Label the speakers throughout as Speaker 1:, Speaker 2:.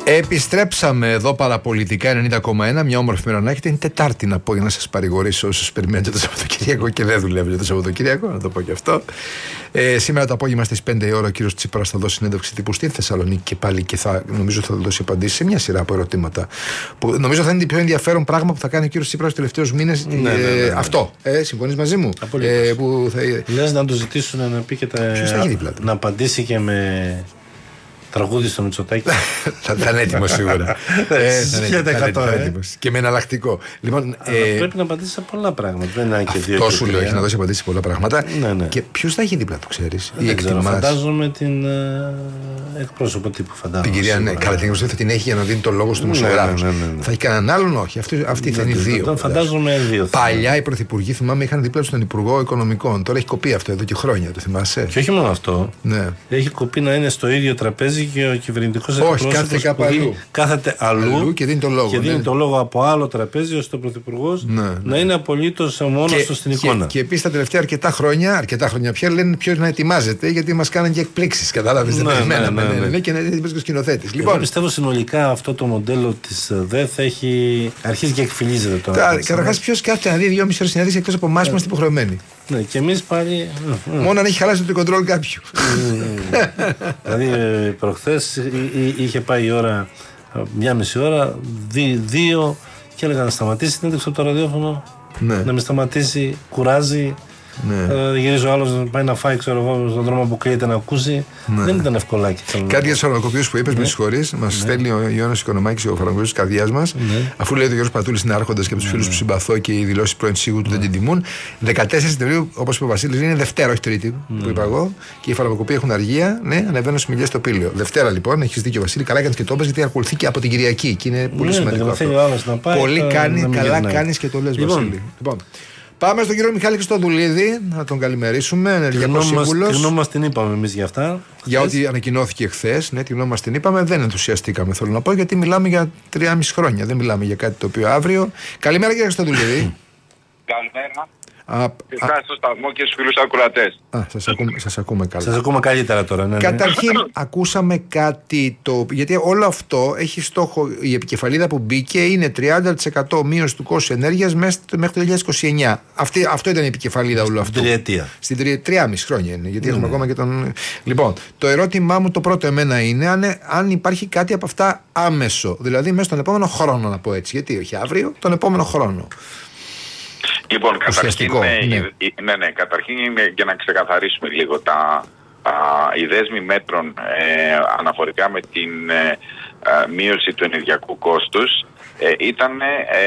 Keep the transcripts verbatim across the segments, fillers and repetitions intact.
Speaker 1: Επιστρέψαμε εδώ παραπολιτικά ενενήντα κόμμα ένα. Μια όμορφη μέρα να έχετε. Είναι Τετάρτη να πω για να σας παρηγορήσω όσους περιμένετε το Σαββατοκύριακο και δεν δουλεύετε το Σαββατοκύριακο, να το πω και αυτό. Ε, σήμερα το απόγευμα στις πέντε η ώρα ο κύριος Τσίπρας θα δώσει συνέντευξη τύπου στην Θεσσαλονίκη και πάλι και θα, νομίζω θα δώσει απαντήσεις σε μια σειρά από ερωτήματα. Που νομίζω θα είναι το πιο ενδιαφέρον πράγμα που θα κάνει ο κύριος Τσίπρας τους τελευταίους μήνες.
Speaker 2: Ναι,
Speaker 1: ε,
Speaker 2: ναι, ναι, ναι.
Speaker 1: Αυτό. Ε, συμφωνείς μαζί μου?
Speaker 2: Ε,
Speaker 1: που θα...
Speaker 2: Λες να του ζητήσουν να πει και τα. Να απαντήσει και με. Τραγούδι στο Μητσοτάκη.
Speaker 1: Θα ήταν έτοιμο σίγουρα. Και με εναλλακτικό.
Speaker 2: Πρέπει να απαντήσει σε πολλά πράγματα. Δεν είναι και δύο.
Speaker 1: Αυτό σου λέω, έχει να δώσει απαντήσει σε πολλά πράγματα. Και ποιο θα έχει δίπλα του, ξέρεις?
Speaker 2: Φαντάζομαι την εκπρόσωπο τύπου.
Speaker 1: Την κυρία, ναι, καλά, την εκπρόσωπο θα την έχει για να δίνει το λόγο στου δημοσιογράφου. Θα έχει κανέναν άλλον? Όχι. Αυτοί θα είναι οι δύο.
Speaker 2: Φαντάζομαι δύο.
Speaker 1: Παλιά οι πρωθυπουργοί, θυμάμαι, είχαν δίπλα του τον Υπουργό Οικονομικών. Τώρα έχει κοπεί αυτό εδώ και χρόνια, το θυμάσαι?
Speaker 2: Και όχι μόνο αυτό. Έχει κοπεί να είναι στο ίδιο τραπέζι και ο κυβερνητικός
Speaker 1: εκπρόσωπος. Όχι, κάθεται κάπου αλλού.
Speaker 2: Κάθεται αλλού,
Speaker 1: αλλού και δίνει το λόγο.
Speaker 2: Και δίνει ναι. το λόγο από άλλο τραπέζι, ώστε ο πρωθυπουργός ναι, ναι. να είναι απολύτως μόνος του στην εικόνα.
Speaker 1: Και, και επίσης τα τελευταία αρκετά χρόνια, αρκετά χρόνια πια λένε ποιος να ετοιμάζεται, γιατί μας κάνανε και εκπλήξεις. Κατάλαβες? Δεν περιμέναμε. Ναι, ναι, ναι, ναι. Και να είναι έτοιμος και ο σκηνοθέτης.
Speaker 2: Λοιπόν, πιστεύω συνολικά αυτό το μοντέλο της ΔΕΘ έχει αρχίσει και εκφυλίζεται τώρα.
Speaker 1: Καταρχάς, ποιος κάθεται να δει δυόμιση ώρες συνεδρίες εκτός από εμάς που είμαστε υποχρεωμένοι?
Speaker 2: Ναι, και εμείς πάλι.
Speaker 1: Μόνο αν έχει χαλάσει το κοντρόλ κάποιου.
Speaker 2: Δηλαδή, προχθές είχε πάει η ώρα, μια μισή ώρα, δύο και έλεγα να σταματήσει την έντευξη από το ραδιόφωνο. Να μην σταματήσει, κουράζει. Ναι. Γυρίζει ο άλλος να πάει να φάει, ξέρω εγώ, στον δρόμο που κλείεται να ακούσει. Ναι. Δεν ήταν ευκολάκι.
Speaker 1: Κάτι για του φαρμακοποιούς που είπες, ναι. με συγχωρείς, μας ναι. στέλνει ο Ιώνας Οικονομάκης, ο φαρμακοποιός της καρδιάς μας, ναι. αφού λέει ότι ο Γιώργος Πατούλης είναι άρχοντας και από τους φίλους ναι. που συμπαθώ και οι δηλώσεις πρώην Σίγου του ναι. δεν την τιμούν. δεκατέσσερις Σεπτεμβρίου, όπως είπε ο Βασίλης, είναι Δευτέρα, όχι Τρίτη, ναι. που είπα εγώ, και οι φαρμακοποιοί έχουν αργία, ναι, ανεβαίνουν σημιλιές στο Πήλιο. Δευτέρα λοιπόν, έχεις δίκιο Βασίλη, καλά κάνεις και το είπες, γιατί ακολουθεί και από την Κυριακή και είναι πολύ σημαντικό. Πολύ καλά κάνεις και το λες, Βασίλη. Πάμε στον κύριο Μιχάλη Χριστοδουλίδη, να τον καλημερίσουμε. Ενεργειακό σύμβουλος.
Speaker 2: Τη γνώμη μας την είπαμε εμείς για αυτά.
Speaker 1: Για ό,τι ανακοινώθηκε χθες. Ναι, τη γνώμη μας την είπαμε. Δεν ενθουσιαστήκαμε, θέλω να πω, γιατί μιλάμε για τριάμιση χρόνια. Δεν μιλάμε για κάτι το οποίο αύριο. Καλημέρα, κύριε Χριστοδουλίδη.
Speaker 3: Καλημέρα.
Speaker 1: Ευχαριστώ
Speaker 3: στο σταθμό και στους φίλους ακροατές.
Speaker 1: Σας ακούμε, σας ακούμε καλά.
Speaker 2: Σας ακούμε καλύτερα τώρα. Ναι, ναι.
Speaker 1: Καταρχήν, ακούσαμε κάτι το. Γιατί όλο αυτό έχει στόχο. Η επικεφαλίδα που μπήκε είναι τριάντα τοις εκατό μείωση του κόστους ενέργειας μέχρι το δύο χιλιάδες είκοσι εννιά. Αυτή, αυτό ήταν η επικεφαλίδα όλο αυτό.
Speaker 2: Στην τριετία.
Speaker 1: Στην τρι, τριάμιση χρόνια είναι. Γιατί mm. έχουμε ακόμα και τον. Λοιπόν, το ερώτημά μου το πρώτο εμένα είναι αν, αν υπάρχει κάτι από αυτά άμεσο. Δηλαδή μέσα στον επόμενο χρόνο, να πω έτσι. Γιατί όχι αύριο, τον επόμενο χρόνο.
Speaker 3: Λοιπόν, καταρχήν, ναι. Ναι, ναι, καταρχήν για να ξεκαθαρίσουμε λίγο τα, α, οι δέσμοι μέτρων ε, αναφορικά με την ε, ε, μείωση του ενεργειακού κόστους ε, ήταν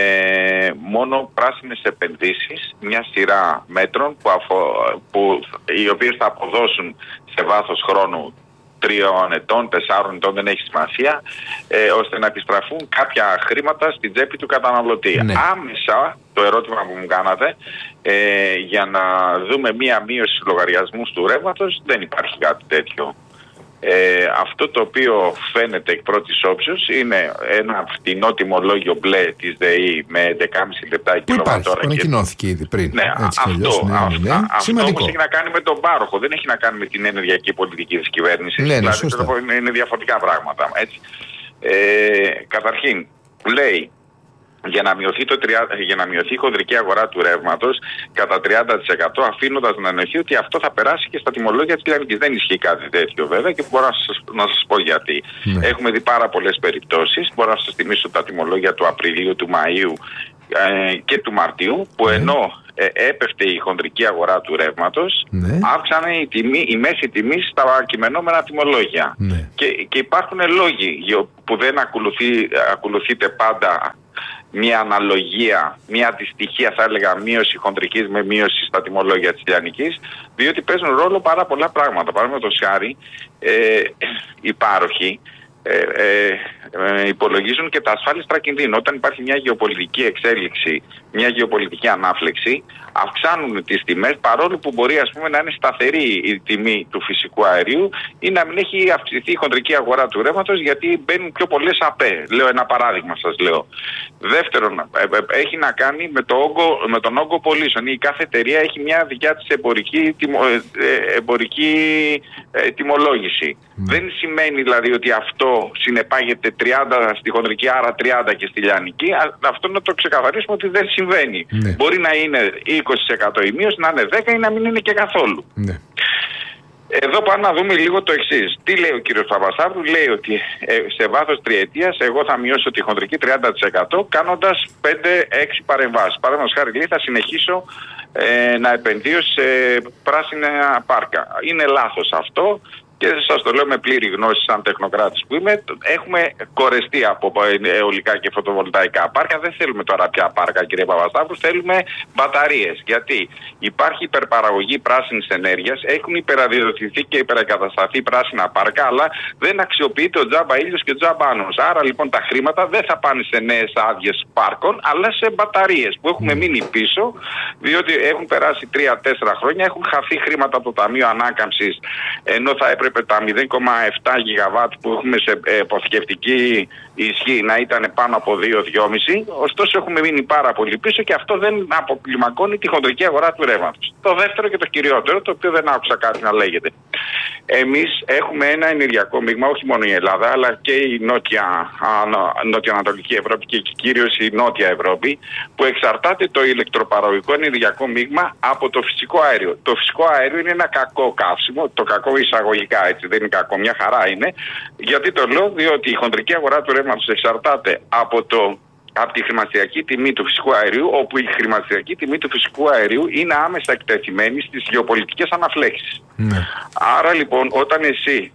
Speaker 3: ε, μόνο πράσινες επενδύσεις, μια σειρά μέτρων που, αφο, που οι οποίες θα αποδώσουν σε βάθος χρόνου τριών ετών, τεσσάρων ετών, δεν έχει σημασία, ε, ώστε να επιστραφούν κάποια χρήματα στην τσέπη του καταναλωτή. Ναι. Άμεσα, το ερώτημα που μου κάνατε, ε, για να δούμε μία μείωση στους λογαριασμούς του ρεύματος, δεν υπάρχει κάτι τέτοιο. Ε, αυτό το οποίο φαίνεται εκ πρώτης όψεως είναι ένα φτηνό τιμολόγιο μπλε της ΔΕΗ με έντεκα κόμμα πέντε λεπτά κιλοβατόρα.
Speaker 1: Που ανακοινώθηκε ήδη πριν.
Speaker 3: Ναι,
Speaker 1: έτσι
Speaker 3: αυτό,
Speaker 1: αλλιώς, ναι,
Speaker 3: αυτό,
Speaker 1: ναι,
Speaker 3: αυτό όμως έχει να κάνει με τον πάροχο, δεν έχει να κάνει με την ενεργειακή πολιτική της κυβέρνησης.
Speaker 1: Ναι, ναι,
Speaker 3: δηλαδή,
Speaker 1: σωστά.
Speaker 3: είναι διαφορετικά πράγματα. Έτσι. Ε, καταρχήν, λέει, για να, μειωθεί το, για να μειωθεί η χονδρική αγορά του ρεύματος κατά τριάντα τοις εκατό, αφήνοντας να εννοηθεί ότι αυτό θα περάσει και στα τιμολόγια της λιανικής. Δεν ισχύει κάτι τέτοιο βέβαια και μπορώ να σας, να σας πω γιατί. Ναι. Έχουμε δει πάρα πολλές περιπτώσεις. Μπορώ να σας θυμίσω τα τιμολόγια του Απριλίου, του Μαΐου ε, και του Μαρτίου, που ναι. ενώ ε, έπεφτε η χονδρική αγορά του ρεύματος, ναι. αύξανε η, τιμή, η μέση τιμή στα κειμενόμενα τιμολόγια. Ναι. Και, και υπάρχουν λόγοι που δεν ακολουθεί, ακολουθείται πάντα μια αναλογία, μια αντιστοιχεία θα έλεγα μείωση χονδρικής με μείωση στα τιμολόγια της λιανικής, διότι παίζουν ρόλο πάρα πολλά πράγματα. Παραδείγματος χάρη, ε, οι πάροχοι ε, ε, ε, υπολογίζουν και τα ασφάλιστρα κινδύνου. Όταν υπάρχει μια γεωπολιτική εξέλιξη, μια γεωπολιτική ανάφλεξη, αυξάνουν τις τιμές, παρόλο που μπορεί ας πούμε να είναι σταθερή η τιμή του φυσικού αερίου ή να μην έχει αυξηθεί η χονδρική αγορά του ρεύματος, γιατί μπαίνουν πιο πολλές ΑΠΕ. Λέω ένα παράδειγμα, σας λέω. Δεύτερον, έχει να κάνει με, το όγκο, με τον όγκο πωλήσεων. Η κάθε εταιρεία έχει μια δικιά της εμπορική, εμπορική ε, τιμολόγηση. Mm. Δεν σημαίνει δηλαδή ότι αυτό ευρώ συνεπάγεται τριάντα στη χονδρική, άρα τριάντα και στη λιανική. Αυτό να το ξεκαθαρίσουμε ότι δεν συμβαίνει. Ναι. Μπορεί να είναι είκοσι τοις εκατό η μείωση, να είναι δέκα τοις εκατό ή να μην είναι και καθόλου. Ναι. Εδώ πάμε να δούμε λίγο το εξής. Τι λέει ο κύριος Παπασταύρου? Λέει ότι ε, σε βάθος τριετίας εγώ θα μειώσω τη χονδρική τριάντα τοις εκατό κάνοντας πέντε έξι παρεμβάσεις. Παραδείγματος χάρη, λέει, θα συνεχίσω ε, να επενδύω σε πράσινα πάρκα. Είναι λάθος αυτό. Και σας το λέω με πλήρη γνώση σαν τεχνοκράτης που είμαι, έχουμε κορεστεί από αιωλικά και φωτοβολταϊκά πάρκα. Δεν θέλουμε τώρα πια πάρκα, κύριε Παπασταύρου, θέλουμε μπαταρίες. Γιατί υπάρχει υπερπαραγωγή πράσινης ενέργειας, έχουν υπεραδιδοτηθεί και υπερακατασταθεί πράσινα πάρκα, αλλά δεν αξιοποιείται ο τζάμπα ήλιος και ο τζάμπα άνεμος. Άρα λοιπόν τα χρήματα δεν θα πάνε σε νέες άδειες πάρκων, αλλά σε μπαταρίες που έχουμε μείνει πίσω, διότι έχουν περάσει τρία τέσσερα χρόνια, έχουν χαθεί χρήματα από το Ταμείο Ανάκαμψης, ενώ θα έπρεπε τα μηδέν κόμμα επτά γιγαβάτ που έχουμε σε αποθηκευτική ισχύ να ήταν πάνω από δύο με δυόμισι. Ωστόσο έχουμε μείνει πάρα πολύ πίσω και αυτό δεν αποκλιμακώνει τη χονδρική αγορά του ρεύματος. Το δεύτερο και το κυριότερο, το οποίο δεν άκουσα κάτι να λέγεται. Εμείς έχουμε ένα ενεργειακό μείγμα, όχι μόνο η Ελλάδα, αλλά και η νότια, νότια-ανατολική Ευρώπη και κυρίως η νότια Ευρώπη, που εξαρτάται το ηλεκτροπαραγωγικό ενεργειακό μείγμα από το φυσικό αέριο. Το φυσικό αέριο είναι ένα κακό καύσιμο, το κακό εισαγωγικά, έτσι, δεν είναι κακό, μια χαρά είναι. Γιατί το λέω? Διότι η χονδρική αγορά του ρεύματος εξαρτάται από το από τη χρηματιστηριακή τιμή του φυσικού αερίου, όπου η χρηματιστηριακή τιμή του φυσικού αερίου είναι άμεσα εκτεθειμένη στις γεωπολιτικές αναφλέξεις. Ναι. Άρα λοιπόν, όταν εσύ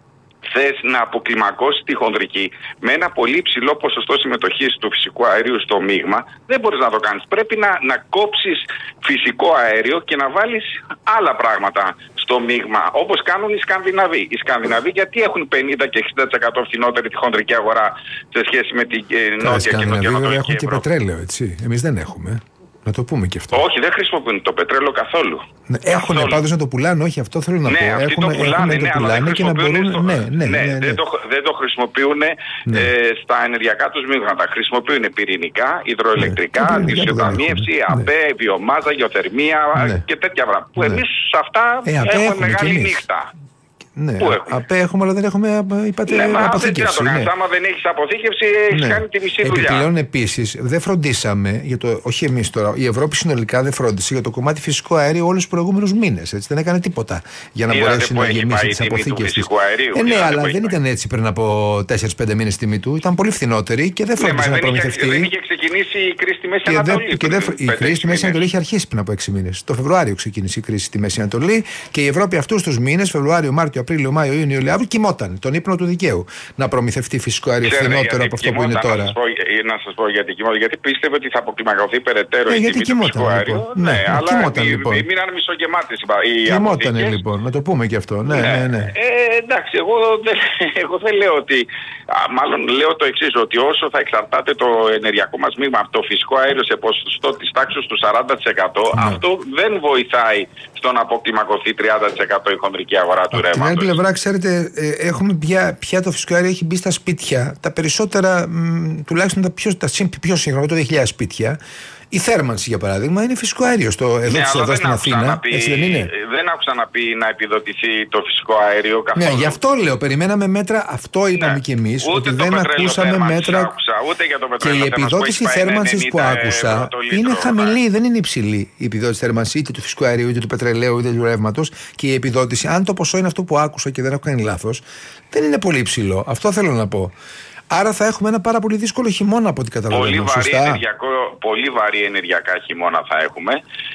Speaker 3: θες να αποκλιμακώσεις τη χονδρική με ένα πολύ ψηλό ποσοστό συμμετοχής του φυσικού αερίου στο μείγμα, δεν μπορείς να το κάνεις. Πρέπει να, να κόψεις φυσικό αέριο και να βάλεις άλλα πράγματα στο μείγμα, όπως κάνουν οι Σκανδιναβοί. Οι Σκανδιναβοί γιατί έχουν πενήντα και εξήντα τοις εκατό φθηνότερη τη χονδρική αγορά σε σχέση με την ε, νότια και νοτιοανατολική
Speaker 1: έχουν και πετρέλαιο, έτσι. Εμείς δεν έχουμε. Να το πούμε και αυτό.
Speaker 3: Όχι, δεν χρησιμοποιούν το πετρέλαιο καθόλου.
Speaker 1: Ναι, έχουν πάντως να το πουλάνε, όχι, αυτό θέλω να
Speaker 3: ναι,
Speaker 1: πω.
Speaker 3: Έχουν
Speaker 1: το πουλάνε,
Speaker 3: ναι,
Speaker 1: το πουλάνε και να μπορούν. Στο... Ναι, ναι, ναι, ναι, ναι.
Speaker 3: Δεν, το, δεν το χρησιμοποιούν ναι. ε, στα ενεργειακά τους μείγματα. Χρησιμοποιούν πυρηνικά, υδροελεκτρικά, ναι, νησιοταμίευση, ναι. ΑΠΕ, βιομάζα, γεωθερμία ναι. και τέτοια πράγματα. Που ναι. εμείς σε αυτά ε, έχουμε μεγάλη νύχτα.
Speaker 1: Ναι, ΑΠΕ έχουμε, αλλά δεν έχουμε είπατε,
Speaker 3: ναι,
Speaker 1: αποθήκευση.
Speaker 3: Ναι. Άμα δεν έχεις αποθήκευση, έχεις ναι. κάνει τη μισή δουλειά.
Speaker 1: Επιπλέον επίσης, δεν φροντίσαμε, για το, όχι εμείς τώρα, η Ευρώπη συνολικά δεν φρόντισε για το κομμάτι φυσικού αερίου όλους τους προηγούμενους μήνες. Έτσι, δεν έκανε τίποτα για να
Speaker 3: Είδατε
Speaker 1: μπορέσει να γεμίσει τις αποθήκες της. Ε, ναι, αλλά δεν ήταν έτσι πριν από τέσσερα πέντε μήνες τιμή του. Ήταν πολύ φθηνότερη και δεν φρόντισε ναι, να προμηθευτεί.
Speaker 3: Δεν είχε ξεκινήσει η κρίση στη Μέση Ανατολή.
Speaker 1: Η κρίση στη Μέση Ανατολή είχε αρχίσει πριν από έξι μήνες. Το Φεβρουάριο ξεκίνησε η κρίση στη Μέση Ανατολή και η Ευρώπη αυτούς τους μήνες, Φεβρουάριο, Μάρτιο, Απρίλιο, Μάιο, Ιούνιο, Ιούλιο, Αύγουστο, κοιμόταν τον ύπνο του δικαίου να προμηθευτεί φυσικό αέριο φθηνότερο από αυτό που είναι τώρα.
Speaker 3: Να σας πω, να σας πω γιατί κοιμόταν, γιατί πίστευε ότι θα αποκλιμακωθεί περαιτέρω ε, η τιμή του φυσικού αέριου.
Speaker 1: Ναι, ναι, αλλά κοιμόταν, λοιπόν.
Speaker 3: Μείναν μισογεμάτες οι
Speaker 1: κοιμόταν λοιπόν, να το πούμε και αυτό. Ναι, ναι, ναι. ναι.
Speaker 3: Ε, εντάξει, εγώ δεν, εγώ δεν λέω ότι, α, μάλλον λέω το εξής, ότι όσο θα εξαρτάται το ενεργειακό μας μείγμα από το φυσικό αέριο σε ποσοστό της τάξης του σαράντα τοις εκατό, ναι. αυτό δεν βοηθάει στο να αποκλιμακωθεί τριάντα τοις εκατό η χονδρική αγορά του ρεύματος.
Speaker 1: Από την άλλη πλευρά, ξέρετε, έχουμε πια, πια το φυσικό αέριο έχει μπει στα σπίτια. Τα περισσότερα, μ, τουλάχιστον τα πιο, τα πιο σύγχρονα, το δύο χιλιάδες σπίτια. Η θέρμανση, για παράδειγμα, είναι φυσικό αέριο στο, εδώ, ναι, εδώ στην Αθήνα.
Speaker 3: Πει,
Speaker 1: έτσι δεν είναι?
Speaker 3: Δεν άκουσα να πει να επιδοτηθεί το φυσικό αέριο καθόλου.
Speaker 1: Ναι, γι' αυτό λέω. Περιμέναμε μέτρα. Αυτό είπαμε ναι. κι εμείς. Ότι δεν ακούσαμε μέτρα.
Speaker 3: Άκουσα, ούτε για το
Speaker 1: και η επιδότηση θέρμανσης που άκουσα είναι χαμηλή, δεν είναι υψηλή. Η επιδότηση θέρμανσης είτε του φυσικού αερίου, είτε του πετρελαίου, είτε του ρεύματος. Και η επιδότηση, αν το ποσό είναι αυτό που άκουσα και δεν έχω κάνει λάθος, δεν είναι πολύ υψηλό. Αυτό θέλω να πω. Άρα θα έχουμε ένα πάρα πολύ δύσκολο χειμώνα από ό,τι καταλαβαίνω.
Speaker 3: Πολύ βαρύ, ενεργειακό, πολύ βαρύ ενεργειακά χειμώνα θα έχουμε,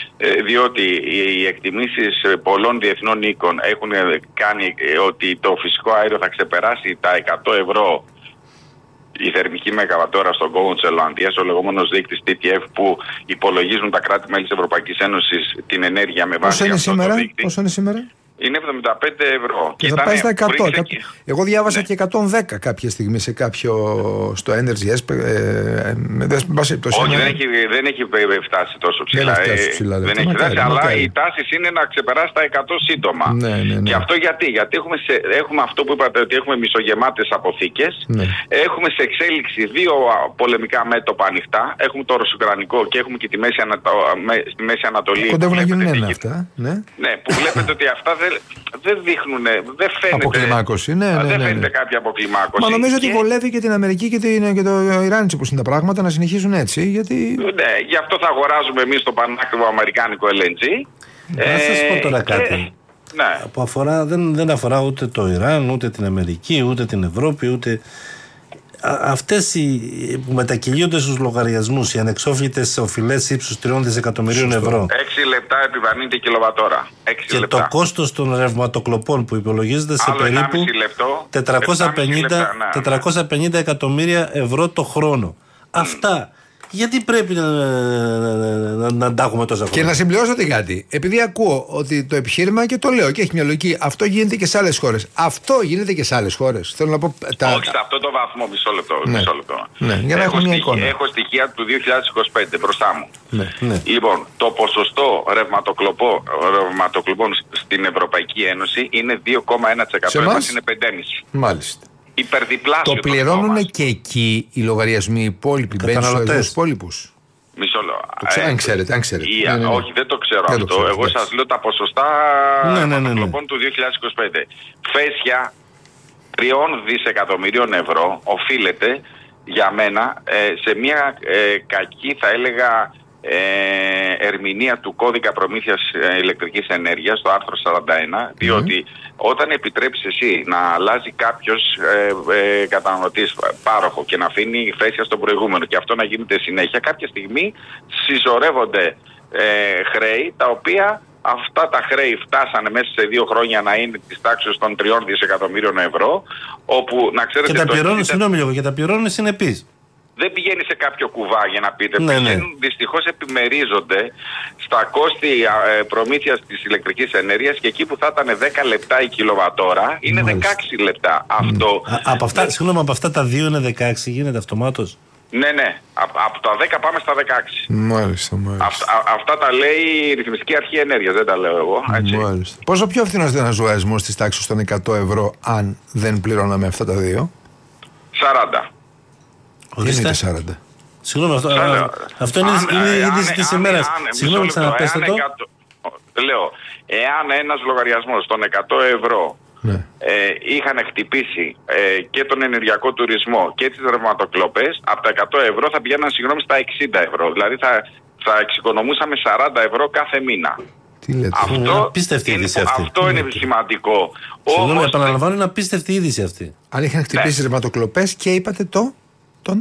Speaker 3: διότι οι εκτιμήσεις πολλών διεθνών οίκων έχουν κάνει ότι το φυσικό αέριο θα ξεπεράσει τα εκατό ευρώ η θερμική μεγαβατόρα στον κόμβο της Ολλανδίας, ο λεγόμενος δείκτης τι τι εφ που υπολογίζουν τα κράτη-μέλη της Ευρωπαϊκής Ένωσης την ενέργεια με βάση αυτό το δείκτη.
Speaker 1: Πόσο είναι σήμερα?
Speaker 3: Είναι εβδομήντα πέντε ευρώ.
Speaker 1: Και, και θα πάει στα εκατό. εκατό. Εγώ διάβασα ναι. και εκατόν δέκα κάποια στιγμή σε κάποιο στο Energy Esp. Ε, ε,
Speaker 3: Όχι, δεν έχει, δεν έχει φτάσει τόσο ψηλά. Δεν έχει φτάσει, ψηλά, δεν έχει φτάσει αλλά μακάρι. Η τάση είναι να ξεπεράσει τα εκατό σύντομα.
Speaker 1: Ναι, ναι, ναι.
Speaker 3: Και αυτό γιατί? Γιατί έχουμε, σε, έχουμε αυτό που είπατε, ότι έχουμε μισογεμάτες αποθήκες. Ναι. Έχουμε σε εξέλιξη δύο πολεμικά μέτωπα ανοιχτά. Έχουμε το ρωσικοουκρανικό και έχουμε και τη Μέση, Ανατο, στη Μέση Ανατολή.
Speaker 1: Κοντεύουν να γίνουν ένα αυτά. Ναι.
Speaker 3: ναι, που βλέπετε ότι αυτά δεν δεν, δεν δείχνουν, δεν φαίνεται.
Speaker 1: Αποκλιμάκωση, ναι, ναι, ναι,
Speaker 3: δεν
Speaker 1: ναι.
Speaker 3: φαίνεται κάποια αποκλιμάκωση.
Speaker 1: Μα νομίζω
Speaker 3: και...
Speaker 1: ότι βολεύει και την Αμερική και, την, και το Ιράν, όπως είναι τα πράγματα, να συνεχίσουν έτσι. Γιατί...
Speaker 3: Ναι, γι' αυτό θα αγοράζουμε εμείς το πανάκριβο αμερικάνικο ελ εν τζι.
Speaker 2: Να ε, σας πω τώρα κάτι.
Speaker 3: Και... Ναι.
Speaker 2: Που αφορά, δεν, δεν αφορά ούτε το Ιράν, ούτε την Αμερική, ούτε την Ευρώπη, ούτε... Αυτές οι, που μετακυλίονται στους λογαριασμούς, οι ανεξόφλητες οφειλές ύψους τριών δισεκατομμυρίων ευρώ.
Speaker 3: έξι λεπτά επιβαρύνεται κιλοβατόρα.
Speaker 2: Και λεπτά. Το κόστος των ρευματοκλοπών που υπολογίζεται σε
Speaker 3: άλλο
Speaker 2: περίπου
Speaker 3: λεπτό,
Speaker 2: τετρακόσια πενήντα εκατομμύρια ευρώ το χρόνο. Mm. Αυτά. Γιατί πρέπει να, να, να, να τα έχουμε τόσα χρόνια.
Speaker 1: Και να συμπληρώσω κάτι. Επειδή ακούω ότι το επιχείρημα, και το λέω και έχει μια λογική, αυτό γίνεται και σε άλλες χώρες. Αυτό γίνεται και σε άλλες χώρες. Θέλω να πω. Τα...
Speaker 3: Όχι σε αυτό το βαθμό, μισό λεπτό.
Speaker 1: Ναι.
Speaker 3: Μισό λεπτό.
Speaker 1: Ναι, για να έχω, μια εικόνα.
Speaker 3: Έχω στοιχεία του δύο χιλιάδες είκοσι πέντε μπροστά μου.
Speaker 1: Ναι, ναι.
Speaker 3: Λοιπόν, το ποσοστό ρευματοκλοπών στην Ευρωπαϊκή Ένωση είναι δύο κόμμα ένα τοις εκατό. Εμάς είναι πέντε κόμμα πέντε τοις εκατό.
Speaker 1: Μάλιστα.
Speaker 3: Υπερδιπλάσιο.
Speaker 1: Το πληρώνουν και εκεί οι λογαριασμοί οι υπόλοιποι, μπαίνουν στους υπόλοιπους.
Speaker 3: Μισό λεπτό.
Speaker 1: Ε, αν ξέρετε, αν ξέρετε.
Speaker 3: Η, ναι, ναι, ναι. Όχι, δεν το ξέρω δεν αυτό. Το ξέρω, Εγώ σας λέω τα ποσοστά
Speaker 2: ναι, ναι, ναι, ναι.
Speaker 3: του δύο χιλιάδες είκοσι πέντε. Φέσια τριών δισεκατομμυρίων ευρώ οφείλεται για μένα ε, σε μια ε, κακή, θα έλεγα, ε, ερμηνεία του κώδικα προμήθειας ε, ηλεκτρικής ενέργειας, το άρθρο σαράντα ένα, mm. διότι όταν επιτρέψεις εσύ να αλλάζει κάποιος ε, ε, καταναλωτής πάροχο και να αφήνει φέσια στον προηγούμενο και αυτό να γίνεται συνέχεια, κάποια στιγμή συσσωρεύονται ε, χρέη τα οποία αυτά τα χρέη φτάσανε μέσα σε δύο χρόνια να είναι της τάξης των τριών δισεκατομμύριων ευρώ, όπου να ξέρετε...
Speaker 2: Και τα πληρώνουν, συγγνώμη λίγο, και τα πληρώνουν συνεπείς.
Speaker 3: Δεν πηγαίνει σε κάποιο κουβά για να πείτε.
Speaker 2: Ναι,
Speaker 3: πηγαίνουν,
Speaker 2: ναι.
Speaker 3: Δυστυχώς επιμερίζονται στα κόστη ε, προμήθειας της ηλεκτρικής ενέργειας και εκεί που θα ήταν δέκα λεπτά η κιλοβατόρα είναι Μάλιστα. δεκαέξι λεπτά. Mm. Αυτό.
Speaker 2: Α, από αυτά, ναι. Συγγνώμη, από αυτά τα δύο είναι δεκαέξι, γίνεται αυτομάτως.
Speaker 3: Ναι, ναι. Από, από τα δέκα πάμε στα δεκαέξι.
Speaker 1: Μάλιστα, μάλιστα.
Speaker 3: Αυτά, α, αυτά τα λέει η Ρυθμιστική Αρχή Ενέργειας, δεν τα λέω εγώ. Έτσι.
Speaker 1: Μάλιστα. Πόσο πιο φθηνός ήταν ο ζωγασμός της τάξης των εκατό ευρώ αν δεν πληρώναμε αυτά τα δύο?
Speaker 3: σαράντα.
Speaker 1: Δεν είναι σαράντα.
Speaker 2: Συγγνώμη, αυτό, α, αυτό είναι η είδηση της ημέρας. Συγγνώμη, ξαναπέστε το.
Speaker 3: Λέω, εάν ένας λογαριασμός των εκατό ευρώ ναι. ε, είχαν χτυπήσει ε, και τον ενεργειακό τουρισμό και τις ρευματοκλοπές, από τα εκατό ευρώ θα πηγαίναν, συγγνώμη, στα εξήντα ευρώ. Δηλαδή θα, θα εξοικονομούσαμε σαράντα ευρώ κάθε μήνα.
Speaker 1: Τι λέτε.
Speaker 2: Αυτό, είναι απίστευτη είδηση αυτή.
Speaker 3: Αυτό είναι σημαντικό.
Speaker 2: Συγγνώμη, Όμως... επαναλαμβάνω, είναι απίστευτη είδηση αυτή.
Speaker 1: Αν είχαν χτυπήσει ναι. ρευματοκλοπές και είπατε το... τον...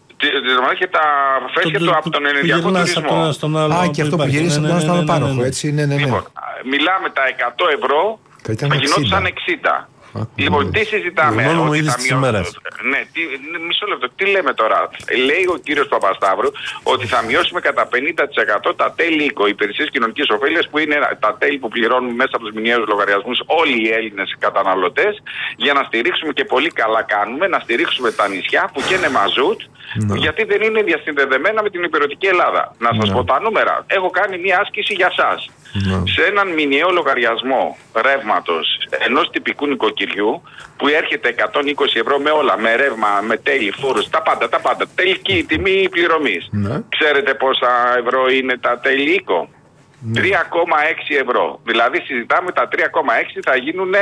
Speaker 3: και τα φέσια του από τον ενεργειακό τουρισμό.
Speaker 2: Στον άλλο
Speaker 1: Α, και αυτό που γυρίσει από τον άλλο στον πάροχο, έτσι. Ναι, ναι, ναι.
Speaker 3: Λοιπόν, μιλάμε τα εκατό ευρώ θα γινόντουσαν εξήντα. Λοιπόν, τι συζητάμε?
Speaker 2: Μόνο είδηση της ημέρας.
Speaker 3: Ναι, τι, μισό λεπτό. Τι λέμε τώρα? Λέει ο κύριος Παπασταύρου ότι θα μειώσουμε κατά πενήντα τοις εκατό τα τέλη οίκο, υπηρεσίες κοινωνικής ωφέλειας, που είναι τα τέλη που πληρώνουν μέσα από τους μηνιαίους λογαριασμούς όλοι οι Έλληνες καταναλωτές, για να στηρίξουμε, και πολύ καλά κάνουμε, να στηρίξουμε τα νησιά που καίνε μαζούτ, no. γιατί δεν είναι διασυνδεδεμένα με την υπηρετική Ελλάδα. Να σας no. πω τα νούμερα. Έχω κάνει μια άσκηση για σας. No. Σε έναν μηνιαίο λογαριασμό ρεύματος ενός τυπικού νοικοκυριού που έρχεται εκατόν είκοσι ευρώ με όλα, με ρεύμα, με τέλη, φόρους, τα πάντα, τα πάντα, τελική τιμή πληρωμής. No. Ξέρετε πόσα ευρώ είναι τα τέλη οίκο? No. τρία κόμμα έξι ευρώ. Δηλαδή συζητάμε τα τρία κόμμα έξι θα γίνουν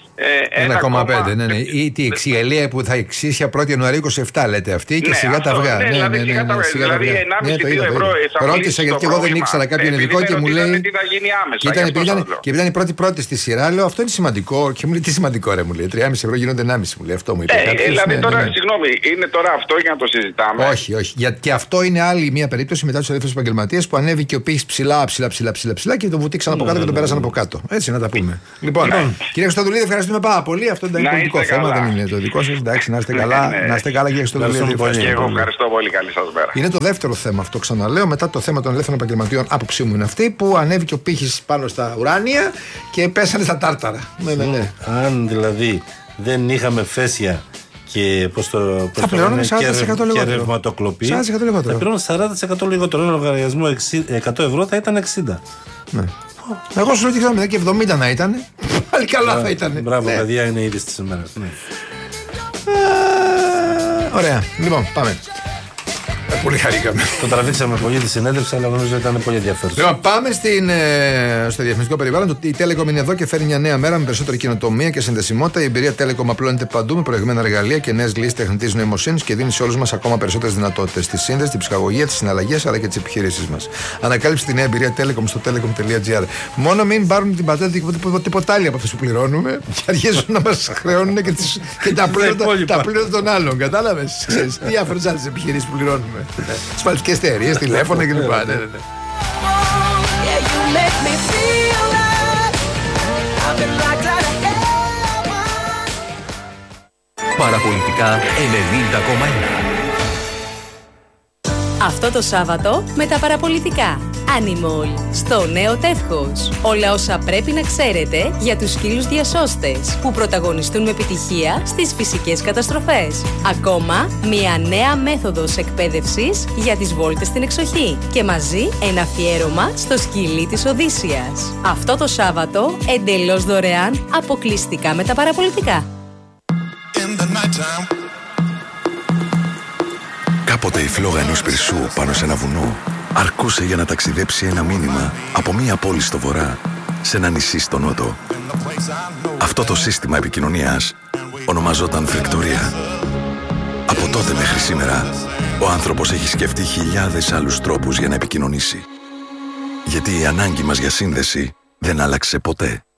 Speaker 1: ένα κόμμα πέντε, ναι, ναι. Ή τη εξηγελία που θα εξήσει από πρώτη Ιανουαρίου είκοσι επτά, λέτε αυτή, και
Speaker 3: ναι,
Speaker 1: σιγά
Speaker 3: αυτό,
Speaker 1: τα αυγά.
Speaker 3: Ναι, ναι, ναι, ναι, ναι, ναι, δηλαδή ενάμιση με δύο ευρώ.
Speaker 1: Ρώτησα γιατί εγώ δεν ήξερα κάποιον ειδικό και μου λέει.
Speaker 3: Τι θα γίνει άμεσα.
Speaker 1: Και ήταν η πρώτη πρώτη στη σειρά, λέω αυτό είναι σημαντικό. Και μου λέει τι σημαντικό, ρε, μου λέει. τρία κόμμα πέντε ευρώ γίνονται ενάμιση, μου λέει. Αυτό μου είπε.
Speaker 3: Δηλαδή τώρα, συγγνώμη, είναι τώρα αυτό για να το συζητάμε?
Speaker 1: Όχι, όχι. Και αυτό είναι άλλη μια περίπτωση μετά του ελεύθερου επαγγελματίε που ανέβηκε ο πύχη ψηλά, ψηλά, ψηλά, ψηλά και τον βουτήξαν από κάτω και τον πέρασαν από κάτω. Έτσι να τα πούμε. Λοιπόν, κύριε Χριστοδουλίδη, ευχαριστούμε πάρα πολύ. Αυτό ήταν πολιτικό θέμα, δεν είναι το δικό σας. Εντάξει, να είστε καλά, να είστε καλά, κύριε Χριστοδουλίδη.
Speaker 3: Και εγώ ευχαριστώ πολύ, καλή σας μέρα.
Speaker 1: Είναι το δεύτερο θέμα αυτό, ξαναλέω, μετά το θέμα των ελεύθερων επαγγελματιών. Άποψή μου είναι αυτή, που ανέβηκε ο πύχης πάνω στα ουράνια και πέσανε στα τάρταρα. Ναι, ναι, ναι.
Speaker 2: Αν δηλαδή δεν είχαμε φέσια και πώς το, πώς
Speaker 1: θα πληρώνουμε σαράντα τοις εκατό λιγότερο.
Speaker 2: Και ρευματοκλοπή,
Speaker 1: σαράντα τοις εκατό λιγότερο.
Speaker 2: Θα πληρώνουμε σαράντα τοις εκατό λιγότερο. Ένα λογαριασμό εκατό ευρώ θα ήταν εξήντα.
Speaker 1: Ναι. Εγώ σου λέω ότι είχαμε και εβδομήντα να ήταν. Πάλι καλά θα ήταν.
Speaker 2: Μπράβο, ναι. Παιδιά, είναι είδηση της ημέρας. Ναι.
Speaker 1: Ωραία. Λοιπόν, πάμε. Πολύ χαρήκαμε.
Speaker 2: Το τραβήξαμε πολύ τη συνέντευξη, αλλά νομίζω ήταν πολύ ενδιαφέρον.
Speaker 1: Λοιπόν, πάμε στην, ε, στο διαφημιστικό περιβάλλον. Η Telecom είναι εδώ και φέρνει μια νέα μέρα με περισσότερη κοινοτομία και συνδεσιμότητα. Η εμπειρία Telecom απλώνεται παντού με προηγμένα εργαλεία και νέες λύσεις τεχνητής νοημοσύνης και δίνει σε όλους μας ακόμα περισσότερες δυνατότητες. Τη σύνδεση, την ψυχαγωγία, τις συναλλαγές αλλά και τις επιχειρήσεις μας. Ανακάλυψε τη νέα εμπειρία Telecom στο telecom.gr. Μόνο μην πάρουν την πατέντα και τίποτα άλλο από αυτές που πληρώνουμε και αρχίζουν να μας χρεώνουν και, τις, και τα πλήρωτα των άλλων. Κατάλαβες? Διάφορες άλλες επιχειρήσεις που πληρώνουμε. Ασφαλιστικές εταιρείες, τηλέφωνα κλπ. Ναι, ναι, ναι.
Speaker 4: Παραπολιτικά ενενήντα κόμμα ένα.
Speaker 5: Αυτό το Σάββατο με τα παραπολιτικά. Animal, στο νέο τεύχος. Όλα όσα πρέπει να ξέρετε για τους σκύλους διασώστες που πρωταγωνιστούν με επιτυχία στις φυσικές καταστροφές. Ακόμα, μια νέα μέθοδος εκπαίδευσης για τις βόλτες στην εξοχή. Και μαζί ένα αφιέρωμα στο σκυλί της Οδύσσιας. Αυτό το Σάββατο, εντελώς δωρεάν, αποκλειστικά με τα παραπολιτικά.
Speaker 6: Κάποτε η φλόγα ενός πυρσού πάνω σε ένα βουνό αρκούσε για να ταξιδέψει ένα μήνυμα από μία πόλη στο βορρά σε ένα νησί στο νότο. Αυτό το σύστημα επικοινωνίας ονομαζόταν φρεκτορία. Από τότε μέχρι σήμερα, ο άνθρωπος έχει σκεφτεί χιλιάδες άλλους τρόπους για να επικοινωνήσει. Γιατί η ανάγκη μας για σύνδεση δεν άλλαξε ποτέ.